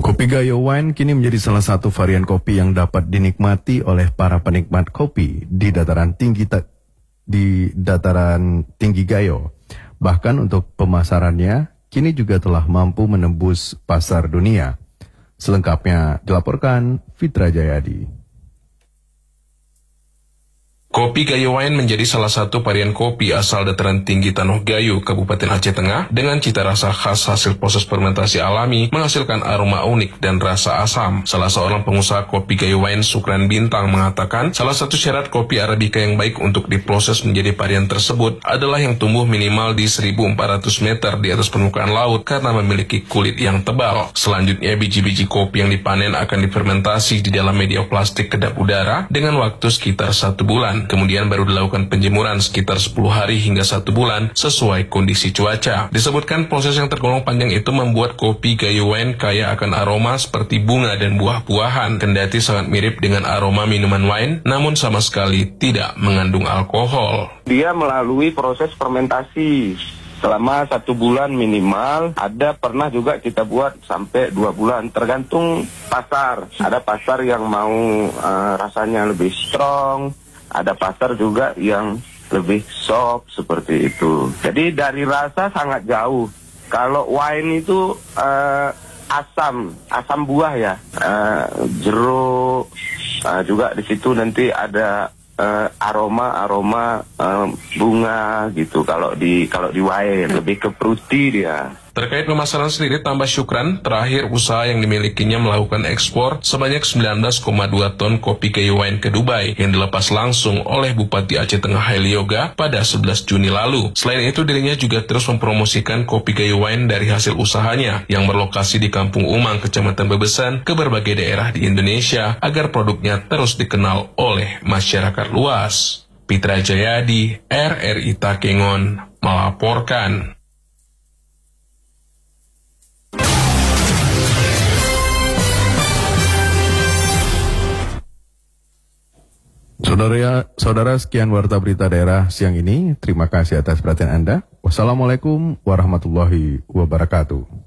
Kopi Gayo Wine kini menjadi salah satu varian kopi yang dapat dinikmati oleh para penikmat kopi di dataran tinggi Gayo. Bahkan untuk pemasarannya kini juga telah mampu menembus pasar dunia. Selengkapnya dilaporkan Fitra Jayadi. Kopi Gayo Wine menjadi salah satu varian kopi asal dataran tinggi Tanoh Gayo, Kabupaten Aceh Tengah, dengan cita rasa khas hasil proses fermentasi alami, menghasilkan aroma unik dan rasa asam. Salah seorang pengusaha kopi Gayo Wine, Sukran Bintang, mengatakan salah satu syarat kopi Arabica yang baik untuk diproses menjadi varian tersebut adalah yang tumbuh minimal di 1.400 meter di atas permukaan laut karena memiliki kulit yang tebal. Selanjutnya, biji-biji kopi yang dipanen akan difermentasi di dalam media plastik kedap udara dengan waktu sekitar 1 bulan. Kemudian baru dilakukan penjemuran sekitar 10 hari hingga 1 bulan sesuai kondisi cuaca. Disebutkan proses yang tergolong panjang itu membuat kopi Gayo Wine kaya akan aroma seperti bunga dan buah-buahan, kendati sangat mirip dengan aroma minuman wine, namun sama sekali tidak mengandung alkohol. Dia melalui proses fermentasi selama 1 bulan minimal. Ada pernah juga kita buat sampai 2 bulan, tergantung pasar. Ada pasar yang mau rasanya lebih strong, ada pasar juga yang lebih soft seperti itu. Jadi dari rasa sangat jauh. Kalau wine itu asam buah ya, jeruk, juga di situ nanti ada aroma bunga gitu. Kalau di wine lebih ke fruity dia. Terkait pemasaran sendiri, tambah Syukran, terakhir usaha yang dimilikinya melakukan ekspor sebanyak 19,2 ton kopi Gayo Wine ke Dubai yang dilepas langsung oleh Bupati Aceh Tengah Haili Yoga pada 11 Juni lalu. Selain itu, dirinya juga terus mempromosikan kopi Gayo Wine dari hasil usahanya yang berlokasi di Kampung Umang, Kecamatan Bebesan, ke berbagai daerah di Indonesia agar produknya terus dikenal oleh masyarakat luas. Fitra Jayadi, RRI Takengon, melaporkan. Saudara, sekian warta berita daerah siang ini. Terima kasih atas perhatian Anda. Wassalamualaikum warahmatullahi wabarakatuh.